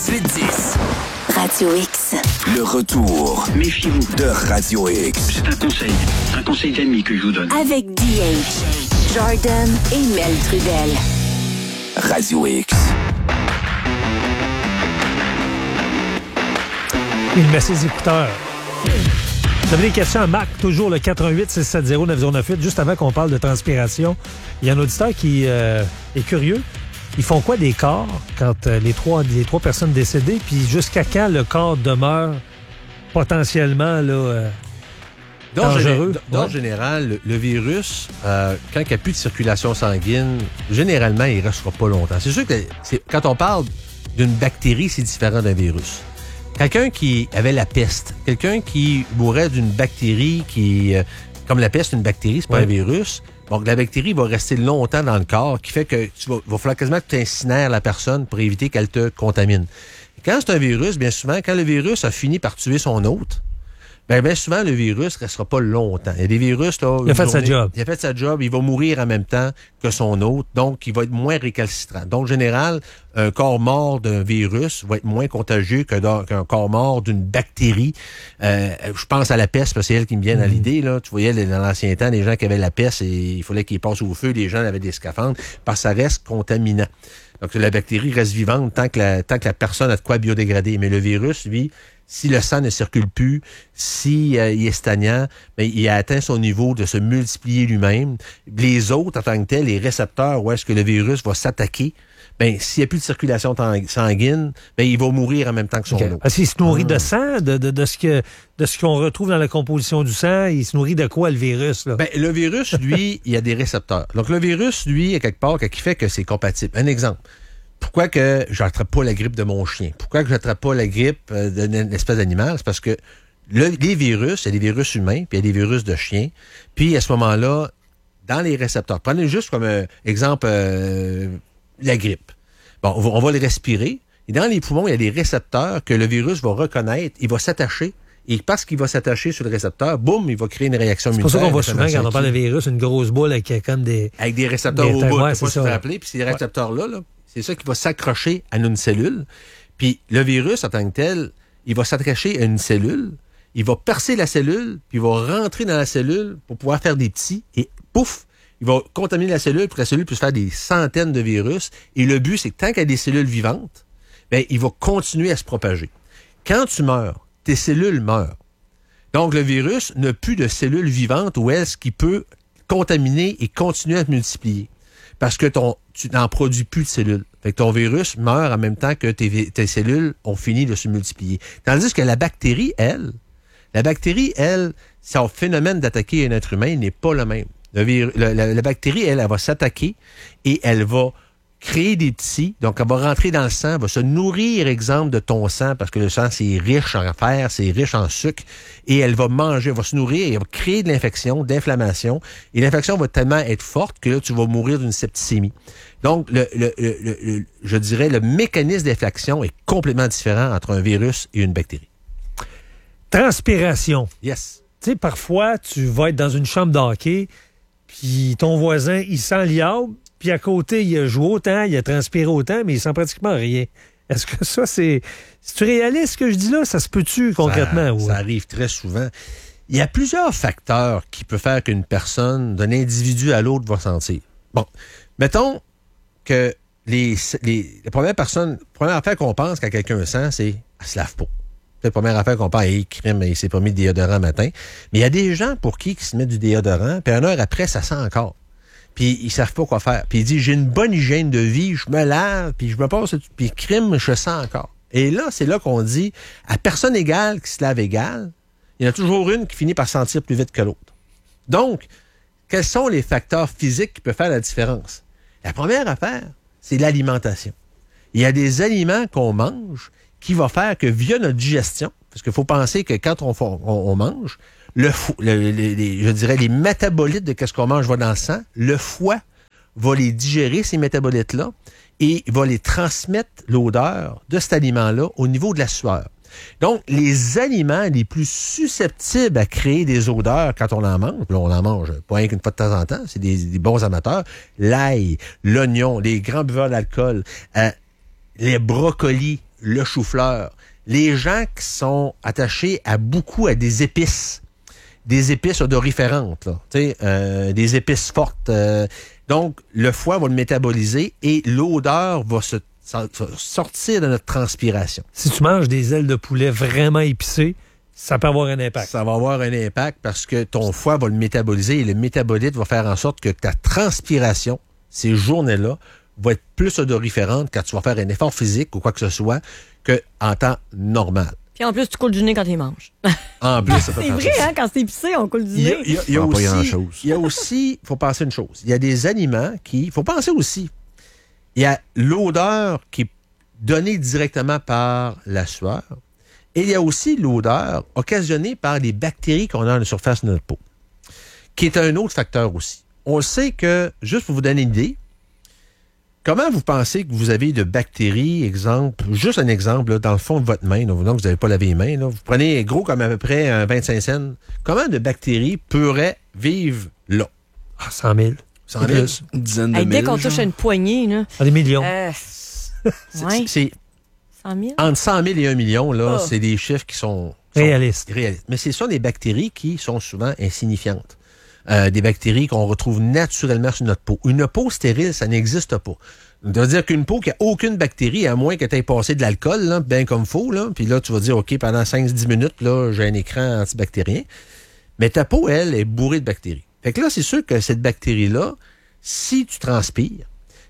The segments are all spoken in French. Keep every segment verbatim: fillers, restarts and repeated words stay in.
dix-huit dix. Radio X. Le retour. Méfiez-vous. De Radio X. C'est un conseil. Un conseil d'amis que je vous donne. Avec D H, Jordan et Mel Trudel. Radio X. Il met ses écouteurs. Vous avez des questions à Marc, toujours le quatre un huit six sept zéro neuf zéro neuf huit. Juste avant qu'on parle de transpiration, il y a un auditeur qui euh, est curieux. Ils font quoi des corps quand euh, les trois les trois personnes décédées, puis jusqu'à quand le corps demeure potentiellement là, euh, dangereux? Dans ouais. le général, le, le virus, euh, quand il n'y a plus de circulation sanguine, généralement, il ne restera pas longtemps. C'est sûr que c'est, quand on parle d'une bactérie, c'est différent d'un virus. Quelqu'un qui avait la peste, quelqu'un qui mourrait d'une bactérie qui, euh, comme la peste, une bactérie, c'est pas ouais. un virus. Donc, la bactérie va rester longtemps dans le corps, qui fait que tu vas, va falloir quasiment que tu incinères la personne pour éviter qu'elle te contamine. Et quand c'est un virus, bien souvent, quand le virus a fini par tuer son hôte, bien, bien souvent, le virus ne restera pas longtemps. Il y a des virus, là... Il a fait journée, sa job. Il a fait sa job, il va mourir en même temps que son hôte, donc il va être moins récalcitrant. Donc, en général, un corps mort d'un virus va être moins contagieux que dans, qu'un corps mort d'une bactérie. Euh, je pense à la peste, parce que c'est elle qui me vient à l'idée, là. Tu voyais, dans l'ancien temps, les gens qui avaient la peste, et il fallait qu'ils passent au feu, les gens avaient des scaphandres, parce que ça reste contaminant. Donc, la bactérie reste vivante tant que la, tant que la personne a de quoi biodégrader. Mais le virus, lui, si le sang ne circule plus, si euh, il est stagnant, ben, il a atteint son niveau de se multiplier lui-même. Les autres, en tant que tels, les récepteurs où est-ce que le virus va s'attaquer, ben, s'il n'y a plus de circulation sanguine, ben, il va mourir en même temps que son Okay. autre. Parce qu'il se nourrit de sang, de, de, de ce que de ce qu'on retrouve dans la composition du sang. Il se nourrit de quoi, le virus? Là? Ben, le virus, lui, il y a des récepteurs. Donc, le virus, lui, à quelque part, qui fait que c'est compatible. Un exemple. Pourquoi que j'attrape pas la grippe de mon chien? Pourquoi que j'attrape pas la grippe d'une espèce d'animal? C'est parce que le, les virus, il y a des virus humains, puis il y a des virus de chiens. Puis, à ce moment-là, dans les récepteurs, prenez juste comme euh, exemple euh, la grippe. Bon, on va, on va les respirer. Et dans les poumons, il y a des récepteurs que le virus va reconnaître. Il va s'attacher. Et parce qu'il va s'attacher sur le récepteur, boum, il va créer une réaction immunitaire. C'est pour ça qu'on voit souvent, quand on parle de virus, une grosse boule avec comme des... Avec des récepteurs des au bout, ouais, tu peux pas se rappeler. Puis ces récepteurs-là, là, c'est ça qui va s'accrocher à une cellule. Puis le virus, en tant que tel, il va s'attacher à une cellule, il va percer la cellule, puis il va rentrer dans la cellule pour pouvoir faire des petits, et pouf, il va contaminer la cellule pour que la cellule puisse faire des centaines de virus. Et le but, c'est que tant qu'il y a des cellules vivantes, bien, il va continuer à se propager. Quand tu meurs, tes cellules meurent. Donc, le virus n'a plus de cellules vivantes où est-ce qu'il peut contaminer et continuer à se multiplier. Parce que ton, tu n'en produis plus de cellules. Fait que ton virus meurt en même temps que tes, tes cellules ont fini de se multiplier. Tandis que la bactérie, elle, la bactérie, elle, son phénomène d'attaquer un être humain n'est pas le même. Le vir, la, la, la bactérie, elle, elle va s'attaquer et elle va créer des petits, donc elle va rentrer dans le sang, elle va se nourrir, exemple, de ton sang, parce que le sang, c'est riche en fer, c'est riche en sucre, et elle va manger, elle va se nourrir, et elle va créer de l'infection, de l'inflammation, et l'infection va tellement être forte que là, tu vas mourir d'une septicémie. Donc, le, le, le, le, je dirais, le mécanisme d'infection est complètement différent entre un virus et une bactérie. Transpiration. Yes. Tu sais, parfois, tu vas être dans une chambre de hockey, puis ton voisin, il sent l'iable, puis à côté, il a joué autant, il a transpiré autant, mais il sent pratiquement rien. Est-ce que ça, c'est... C'est-tu réaliste ce que je dis là? Ça se peut-tu concrètement? Ça, ouais? ça arrive très souvent. Il y a plusieurs facteurs qui peuvent faire qu'une personne, d'un individu à l'autre, va sentir. Bon, mettons que les, les, les premières personnes, la première affaire qu'on pense quand quelqu'un sent, c'est « elle se lave pas ». C'est la première affaire qu'on pense, hey, crime, il s'est pas mis de déodorant le matin. Mais il y a des gens pour qui qui se mettent du déodorant, puis une heure après, ça sent encore. Puis ils savent pas quoi faire. Puis ils disent, j'ai une bonne hygiène de vie, je me lave, puis je me passe, puis crime, je sens encore. Et là, c'est là qu'on dit, à personne égale qui se lave égale, il y en a toujours une qui finit par sentir plus vite que l'autre. Donc, quels sont les facteurs physiques qui peuvent faire la différence? La première affaire, c'est l'alimentation. Il y a des aliments qu'on mange qui vont faire que via notre digestion, parce qu'il faut penser que quand on, on, on mange, le, fo- le les, les, je dirais les métabolites de ce qu'on mange vont dans le sang, le foie va les digérer, ces métabolites-là, et va les transmettre l'odeur de cet aliment-là au niveau de la sueur. Donc, les aliments les plus susceptibles à créer des odeurs quand on en mange, là, on en mange pas rien qu'une fois de temps en temps, c'est des, des bons amateurs, l'ail, l'oignon, les grands buveurs d'alcool, euh, les brocolis, le chou-fleur. Les gens qui sont attachés à beaucoup à des épices, des épices odoriférantes, là, euh, des épices fortes. Euh, donc, le foie va le métaboliser et l'odeur va se sortir de notre transpiration. Si tu manges des ailes de poulet vraiment épicées, ça peut avoir un impact. Ça va avoir un impact parce que ton foie va le métaboliser et le métabolite va faire en sorte que ta transpiration, ces journées-là, va être plus odoriférante quand tu vas faire un effort physique ou quoi que ce soit qu'en temps normal. Puis en plus, tu coules du nez quand tu manges. En plus, ça peut C'est faire vrai, ça. hein, quand c'est épicé, on coule du Il y a, nez. il y a- il y a Pas aussi, grand-chose. il y a aussi, faut penser une chose. Il y a des aliments qui, il faut penser aussi, il y a l'odeur qui est donnée directement par la sueur et il y a aussi l'odeur occasionnée par les bactéries qu'on a à la surface de notre peau, qui est un autre facteur aussi. On sait que, juste pour vous donner une idée, comment vous pensez que vous avez de bactéries, exemple, juste un exemple, là, dans le fond de votre main, donc vous n'avez pas lavé les mains, là, vous prenez gros comme à peu près un vingt-cinq cents, comment de bactéries pourraient vivre là? Ah, cent mille. cent mille? Une dizaine de Hey, dès mille, qu'on genre. touche à une poignée, là. Ah, des millions. Euh, C'est- ouais, C'est cent mille. entre cent mille et un million, là, Oh. c'est des chiffres qui sont, sont Réaliste. réalistes. Mais c'est ça des bactéries qui sont souvent insignifiantes. Euh, des bactéries qu'on retrouve naturellement sur notre peau. Une peau stérile, ça n'existe pas. Ça veut dire qu'une peau qui a aucune bactérie, à moins que tu aies passé de l'alcool, là, bien comme faut, là, puis là, tu vas dire, OK, pendant cinq à dix minutes, là, j'ai un écran antibactérien. Mais ta peau, elle, est bourrée de bactéries. Fait que là, c'est sûr que cette bactérie-là, si tu transpires,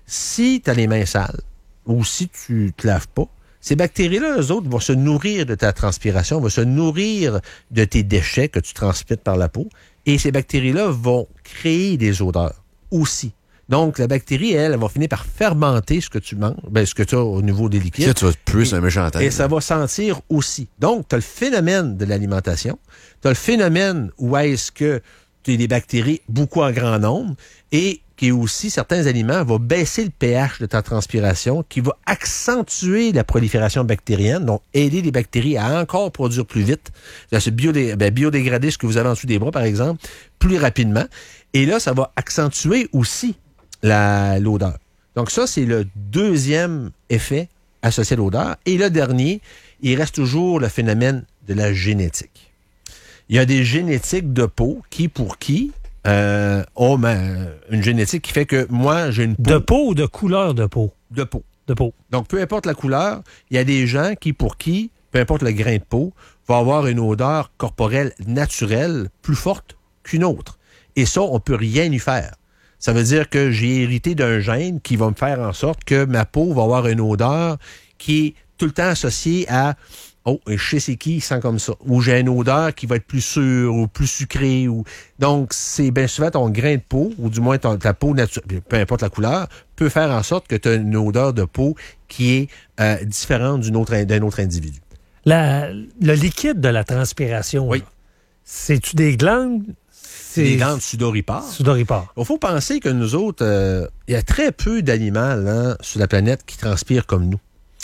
si tu as les mains sales, ou si tu te laves pas, ces bactéries-là, eux autres, vont se nourrir de ta transpiration, vont se nourrir de tes déchets que tu transpires par la peau, et ces bactéries-là vont créer des odeurs aussi. Donc, la bactérie, elle, elle va finir par fermenter ce que tu manges, ben, ce que tu as au niveau des liquides. Ça, tu vas plus un méchant tête. Et ça va sentir aussi. Donc, tu as le phénomène de l'alimentation, tu as le phénomène où est-ce que tu as des bactéries beaucoup en grand nombre et qui aussi, certains aliments vont baisser le pH de ta transpiration, qui va accentuer la prolifération bactérienne, donc aider les bactéries à encore produire plus vite, à se biodé- ben, biodégrader ce que vous avez en dessous des bras, par exemple, plus rapidement. Et là, ça va accentuer aussi la, l'odeur. Donc ça, c'est le deuxième effet associé à l'odeur. Et le dernier, il reste toujours le phénomène de la génétique. Il y a des génétiques de peau qui, pour qui, euh, ont ben, une génétique qui fait que moi, j'ai une peau De peau ou de couleur de peau? de peau. De peau. Donc, peu importe la couleur, il y a des gens qui, pour qui, peu importe le grain de peau, va avoir une odeur corporelle naturelle plus forte qu'une autre. Et ça, on peut rien y faire. Ça veut dire que j'ai hérité d'un gène qui va me faire en sorte que ma peau va avoir une odeur qui est tout le temps associée à « Oh, je sais c'est qui, il sent comme ça. » Ou j'ai une odeur qui va être plus sûre ou plus sucrée. Ou... Donc, c'est bien souvent ton grain de peau, ou du moins ton, ta peau naturelle, peu importe la couleur, peut faire en sorte que tu as une odeur de peau qui est euh, différente d'une autre, d'un autre individu. La, le liquide de la transpiration, Oui. là, c'est-tu des glandes? C'est Les glandes sudoripares. sudoripares. Il faut penser que nous autres, euh, il y a très peu d'animaux là, sur la planète qui transpirent comme nous.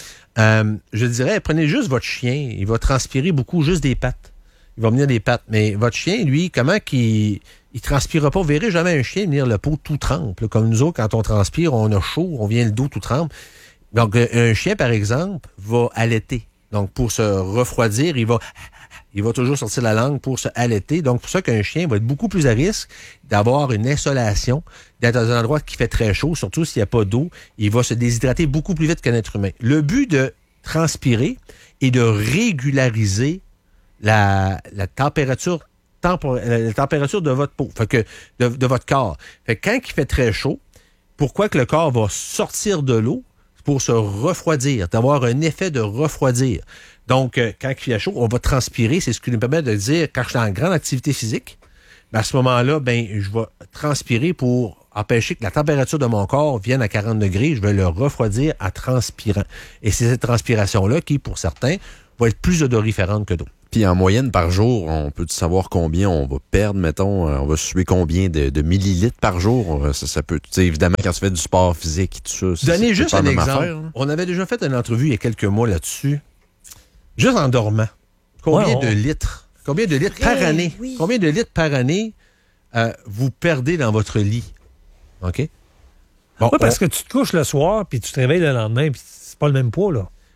Euh, je dirais, prenez juste votre chien, il va transpirer beaucoup juste des pattes. Il va venir des pattes. Mais votre chien, lui, comment qu'il il transpirera pas? Vous verrez jamais un chien venir le peau tout trempe. Là. Comme nous autres, quand on transpire, on a chaud, on vient le dos tout trempe. Donc, un chien, par exemple, va allaiter. Donc, pour se refroidir, il va... Il va toujours sortir la langue pour se allaiter. Donc, pour ça qu'un chien va être beaucoup plus à risque d'avoir une insolation, d'être dans un endroit qui fait très chaud, surtout s'il n'y a pas d'eau. Il va se déshydrater beaucoup plus vite qu'un être humain. Le but de transpirer est de régulariser la, la température tempo- la température de votre peau, fait que de, de votre corps. Fait que quand il fait très chaud, pourquoi que le corps va sortir de l'eau? Pour se refroidir, d'avoir un effet de refroidir. Donc, euh, quand il fait chaud, on va transpirer. C'est ce qui nous permet de dire, quand je suis en grande activité physique, ben, à ce moment-là, ben, je vais transpirer pour empêcher que la température de mon corps vienne à quarante degrés. Je vais le refroidir en transpirant. Et c'est cette transpiration-là qui, pour certains, va être plus odoriférante que d'autres. Puis en moyenne par jour, on peut savoir combien on va perdre, mettons, on va suer combien de, de millilitres par jour? Ça, ça peut, tu sais, évidemment, quand tu fais du sport physique et tout ça. Donnez c'est juste pas un la même exemple. affaire, hein. On avait déjà fait une entrevue il y a quelques mois là-dessus. Juste en dormant. Combien Ouais, on- de litres? Combien de litres par Vrai, année? oui. Combien de litres par année euh, vous perdez dans votre lit? OK? Bon, Oui, parce on- que tu te couches le soir puis tu te réveilles le lendemain puis c'est pas le même poids, là.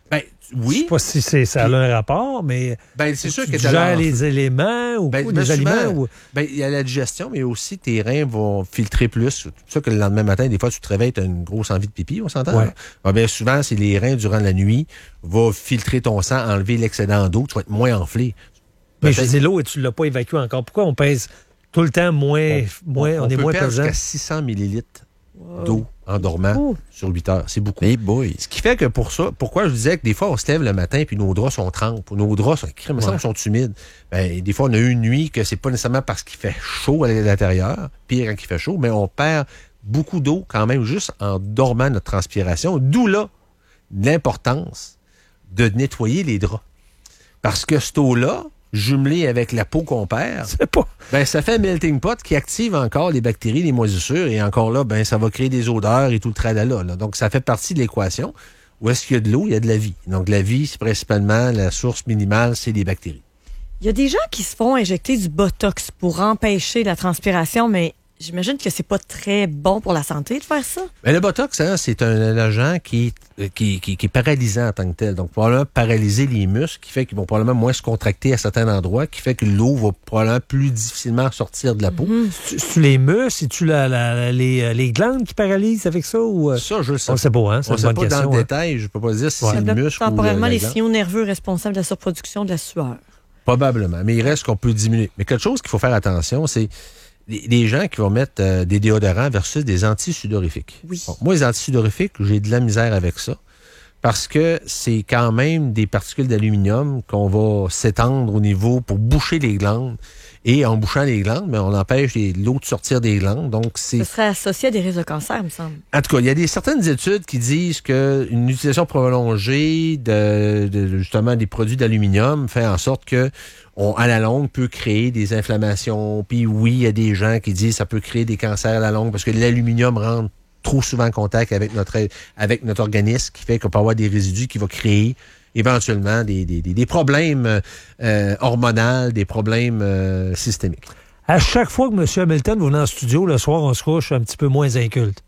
Ben, oui. Je sais pas si c'est, ça a un rapport, mais Ben, c'est sûr que tu t'as gères l'air- les éléments ou, Ben, ou ben, des souvent, aliments. Ou... ben, il y a la digestion, mais aussi tes reins vont filtrer plus. C'est pour ça que le lendemain matin, des fois, tu te réveilles, tu as une grosse envie de pipi, on s'entend? Ouais. là? Ah, ben, souvent, c'est les reins, durant la nuit, vont filtrer ton sang, enlever l'excédent d'eau, tu vas être moins enflé. Mais je Peut-être- dis l'eau et tu ne l'as pas évacué encore. Pourquoi on pèse tout le temps moins, moins on, on est peut moins perdre pesant? jusqu'à six cents millilitres d'eau en dormant Ouh. sur huit heures. C'est beaucoup. Hey boy. Ce qui fait que pour ça, pourquoi je disais que des fois, on se lève le matin puis nos draps sont trempes, nos draps sont, crème, me semble, sont humides. Ben, des fois, on a eu une nuit que c'est pas nécessairement parce qu'il fait chaud à l'intérieur, pire quand il fait chaud, mais on perd beaucoup d'eau quand même juste en dormant notre transpiration. D'où là l'importance de nettoyer les draps. Parce que cette eau-là, jumelée avec la peau qu'on perd, C'est pas... ben, ça fait un melting pot qui active encore les bactéries, les moisissures, et encore là, ben, ça va créer des odeurs et tout le tralala, là. Donc, ça fait partie de l'équation. Où est-ce qu'il y a de l'eau, il y a de la vie. Donc, la vie, c'est principalement la source minimale, c'est les bactéries. Il y a des gens qui se font injecter du Botox pour empêcher la transpiration, mais j'imagine que c'est pas très bon pour la santé de faire ça. Mais le Botox, hein, c'est un agent qui, qui, qui, qui est paralysant en tant que tel. Donc, probablement paralyser les muscles, qui fait qu'ils vont probablement moins se contracter à certains endroits, qui fait que l'eau va probablement plus difficilement sortir de la peau. C'est-tu les muscles? C'est-tu la, la, les, les glandes qui paralysent avec ça? Ou... Ça, je le sais. On ne sait pas, hein? C'est On une ne sait bonne pas dans question. le hein. détail. Je ne peux pas dire si Ouais. c'est Ça le bloque muscle ou temporairement la les glande. signaux nerveux responsables de la surproduction de la sueur. Probablement. Mais il reste qu'on peut diminuer. Mais quelque chose qu'il faut faire attention, c'est les, les gens qui vont mettre euh, des déodorants versus des antisudorifiques. Oui. Bon, moi, les antisudorifiques, j'ai de la misère avec ça. Parce que c'est quand même des particules d'aluminium qu'on va s'étendre au niveau pour boucher les glandes. Et en bouchant les glandes, mais on empêche les- l'eau de sortir des glandes. Donc, c'est Ce serait associé à des risques de cancer, me semble. en tout cas, il y a des, certaines études qui disent qu'une utilisation prolongée de, de justement des produits d'aluminium fait en sorte que on, à la longue peut créer des inflammations. Puis oui, il y a des gens qui disent que ça peut créer des cancers à la longue parce que l'aluminium rentre trop souvent en contact avec notre avec notre organisme, qui fait qu'on peut avoir des résidus qui vont créer éventuellement des, des, des, des problèmes euh, hormonaux, des problèmes euh, systémiques. À chaque fois que M. Hamilton va venir en studio, le soir, on se couche un petit peu moins inculte.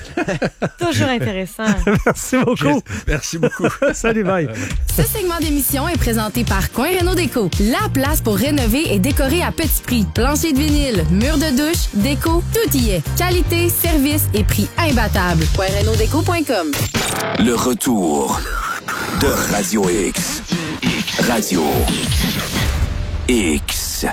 Toujours intéressant. Merci beaucoup. Merci beaucoup. Salut, bye. Ce segment d'émission est présenté par Coin Réno Déco. La place pour rénover et décorer à petit prix. Plancher de vinyle, mur de douche, déco, tout y est. Qualité, service et prix imbattables. coin réno déco point com. Le retour de Radio X. Radio X.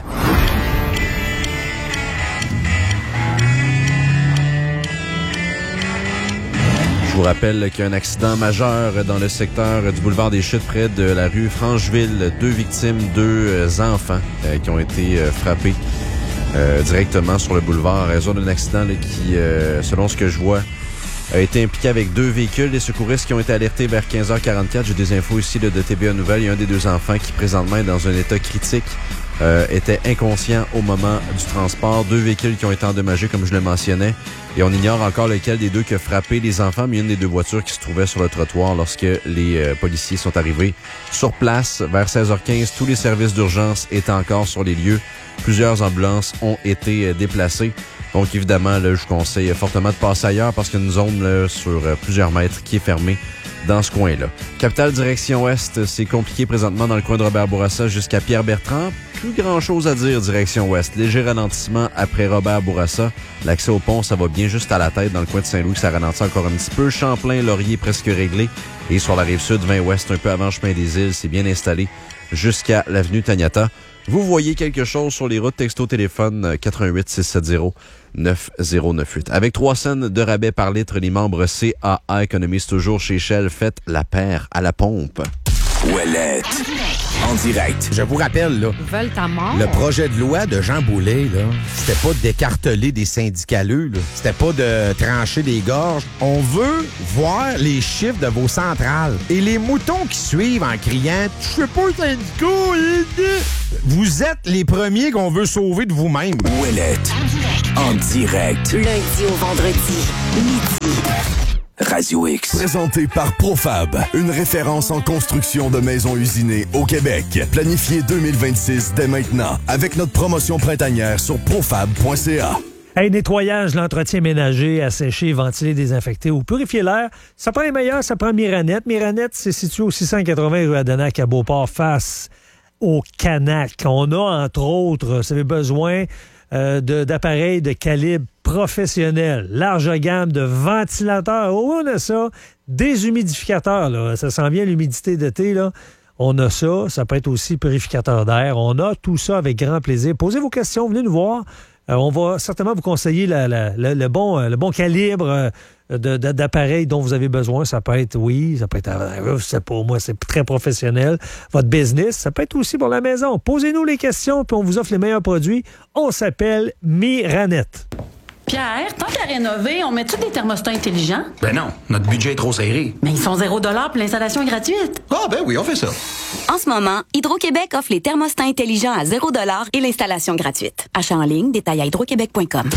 Je vous rappelle qu'il y a un accident majeur dans le secteur du boulevard des Chutes près de la rue Francheville. Deux victimes, deux enfants euh, qui ont été euh, frappés euh, directement sur le boulevard en raison d'un accident là, qui, euh, selon ce que je vois, a été impliqué avec deux véhicules. Les secouristes qui ont été alertés vers quinze heures quarante-quatre. J'ai des infos ici là, de T V A Nouvelles. Il y a un des deux enfants qui, présentement, est dans un état critique. Euh, était inconscient au moment du transport. Deux véhicules qui ont été endommagés, comme je le mentionnais. Et on ignore encore lequel des deux qui a frappé les enfants, mais il y a une des deux voitures qui se trouvait sur le trottoir lorsque les euh, policiers sont arrivés sur place. Vers seize heures quinze, tous les services d'urgence étaient encore sur les lieux. Plusieurs ambulances ont été euh, déplacées. Donc, évidemment, là, je conseille fortement de passer ailleurs parce qu'il y a une zone là, sur euh, plusieurs mètres qui est fermée dans ce coin-là. Capitale direction ouest, c'est compliqué présentement dans le coin de Robert Bourassa jusqu'à Pierre-Bertrand. Plus grand-chose à dire direction ouest. Léger ralentissement après Robert Bourassa. L'accès au pont, ça va bien juste à la tête dans le coin de Saint-Louis. Ça ralentit encore un petit peu. Champlain, Laurier, presque réglé. Et sur la rive sud, vingt ouest, un peu avant Chemin des Îles, c'est bien installé jusqu'à l'avenue Taniata. Vous voyez quelque chose sur les routes, texto téléphone quatre un huit six sept zéro neuf zéro neuf huit. Avec trois cents de rabais par litre, les membres C A A économisent toujours chez Shell. Faites la paire à la pompe. Ouellette. En direct. Je vous rappelle, là, Veulent ta mort? le projet de loi de Jean Boulet, là, c'était pas d'écarteler des syndicaleux, là. C'était pas de trancher des gorges. On veut voir les chiffres de vos centrales. Et les moutons qui suivent en criant « Je fais pas syndicat! » Vous êtes les premiers qu'on veut sauver de vous-même. Ouellette. En direct. Du lundi au vendredi, midi. Radio X. Présenté par Profab, une référence en construction de maisons usinées au Québec. Planifié deux mille vingt-six dès maintenant avec notre promotion printanière sur profab point c a. Hey, nettoyage, l'entretien ménager, assécher, ventiler, désinfecter ou purifier l'air, ça prend les meilleurs, ça prend Miranette. Miranette, c'est situé au six cent quatre-vingts rue Adenac à Beauport, face au Canac. On a, entre autres, si vous avez besoin euh, de, d'appareils de calibre professionnel, large gamme de ventilateurs, oh, on a ça, déshumidificateurs, là, ça s'en vient l'humidité d'été, là. On a ça, ça peut être aussi purificateur d'air. On a tout ça avec grand plaisir. Posez vos questions, venez nous voir. Euh, on va certainement vous conseiller la, la, la, le, bon, le bon calibre euh, de, de, d'appareil dont vous avez besoin. Ça peut être, oui, ça peut être, euh, c'est pour moi, c'est très professionnel. Votre business, ça peut être aussi pour la maison. Posez-nous les questions, puis on vous offre les meilleurs produits. On s'appelle Miranette. Pierre, tant qu'à rénover, on met-tu des thermostats intelligents? Ben non, notre budget est trop serré. Mais ils sont zéro dollar puis l'installation est gratuite. Ah ben oui, on fait ça. En ce moment, Hydro-Québec offre les thermostats intelligents à zéro dollar et l'installation gratuite. Achat en ligne, détail à hydroquébec point com.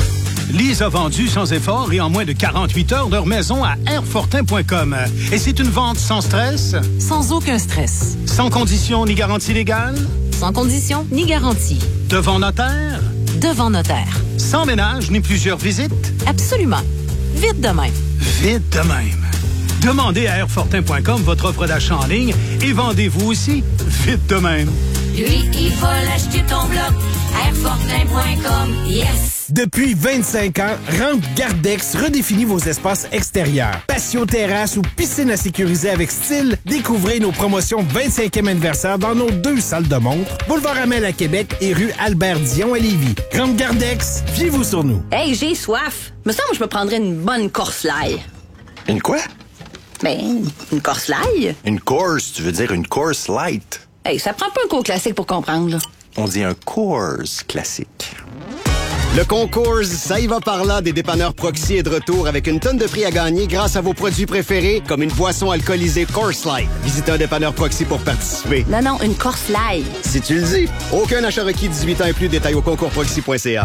Lise a vendu sans effort et en moins de quarante-huit heures leur maison à airfortin point com. Et c'est une vente sans stress? Sans aucun stress. Sans condition ni garantie légale? Sans condition ni garantie. Devant notaire? Devant notaire. Sans ménage ni plusieurs visites? Absolument. Vite de même. Vite de même. Demandez à airfortin point com votre offre d'achat en ligne et vendez-vous aussi vite de même. Lui, il va l'acheter ton bloc. airfortin point com. Yes! Depuis vingt-cinq ans, Rampe Gardex redéfinit vos espaces extérieurs. Patio terrasse ou piscine à sécuriser avec style, découvrez nos promotions vingt-cinquième anniversaire dans nos deux salles de montre, Boulevard Amel à Québec et rue Albert-Dion à Lévis. Rampe Gardex, fiez-vous sur nous. Hey, j'ai soif. Me semble que je me prendrais une bonne course l'ail. Une quoi? Ben, une course l'ail. Une course, tu veux dire une course light? Hey, ça prend pas un cours classique pour comprendre, là. On dit un course classique. Le concours Ça y va par là des dépanneurs Proxy est de retour avec une tonne de prix à gagner grâce à vos produits préférés, comme une boisson alcoolisée Coors Light. Visitez un dépanneur Proxy pour participer. Non, non, une course light. Si tu le dis. Aucun achat requis dix-huit ans et plus. Détail au concours proxy point c a.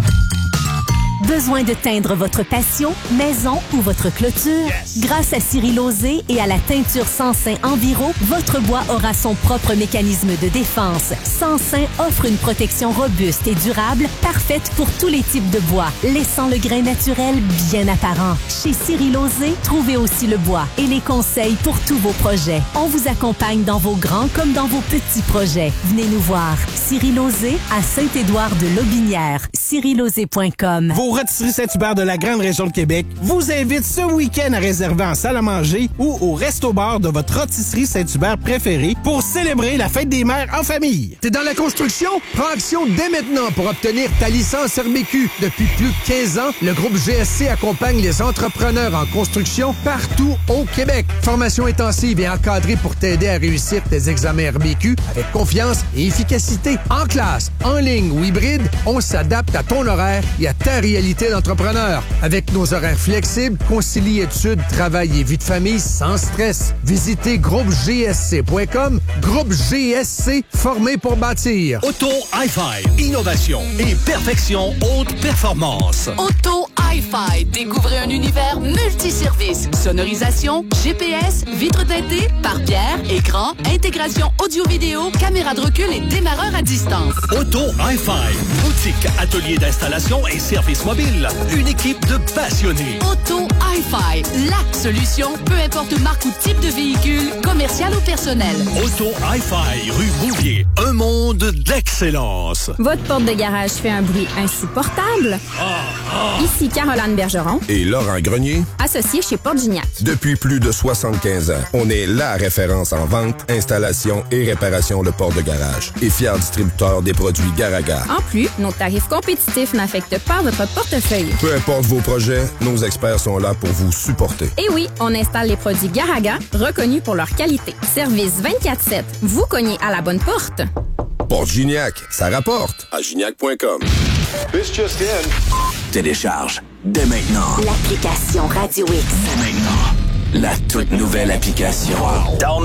Besoin de teindre votre patio, maison ou votre clôture? Yes. Grâce à Cyril Lauzé et à la teinture Sansin Enviro, votre bois aura son propre mécanisme de défense. Sansin offre une protection robuste et durable, parfaite pour tous les types de bois, laissant le grain naturel bien apparent. Chez Cyril Lauzé, trouvez aussi le bois et les conseils pour tous vos projets. On vous accompagne dans vos grands comme dans vos petits projets. Venez nous voir. Cyril Lauzé à Saint-Édouard-de-Lobinière. Cyril Lauzé point com. Vos rôtisseries Saint-Hubert de la grande région de Québec vous invitent ce week-end à réserver en salle à manger ou au resto-bar de votre rôtisserie Saint-Hubert préférée pour célébrer la fête des mères en famille. T'es dans la construction? Prends action dès maintenant pour obtenir ta licence R B Q. Depuis plus de quinze ans, le groupe G S C accompagne les entrepreneurs en construction partout au Québec. Formation intensive et encadrée pour t'aider à réussir tes examens R B Q avec confiance et efficacité. En classe, en ligne ou hybride, on s'adapte à ton horaire et à ta réalité d'entrepreneur. Avec nos horaires flexibles, concilie études, travail et vie de famille sans stress. Visitez groupe G S C point com. Groupe G S C, formé pour bâtir. Auto Hi-Fi, innovation et perfection haute performance. Auto Hi-Fi, découvrez un univers multiservice. Sonorisation, G P S, vitres teintées, pare-pierre, écran, intégration audio-vidéo, caméra de recul et démarreur à distance. Auto Hi-Fi, boutique, atelier d'installation et service mobile. Une équipe de passionnés. Auto Hi-Fi, la solution, peu importe marque ou type de véhicule, commercial ou personnel. Auto Hi-Fi, rue Bouvier. Un monde d'excellence. Votre porte de garage fait un bruit insupportable? Ah, ah. Ici Caroline Bergeron. Et Laurent Grenier. Associé chez Porte Gignac. Depuis plus de soixante-quinze ans, on est la référence en vente, installation et réparation de portes de garage. Et fier distributeur des produits Garaga. En plus, nos tarifs compétitifs n'affectent pas votre portefeuille. Peu importe vos projets, nos experts sont là pour vous supporter. Et oui, on installe les produits Garaga, reconnus pour leur qualité. Service vingt-quatre sept. Vous cognez à la bonne porte. Porte Gignac, ça rapporte. À gignac point com. This just in. Télécharge dès maintenant l'application Radio X. Dès maintenant, la toute nouvelle application. Wow.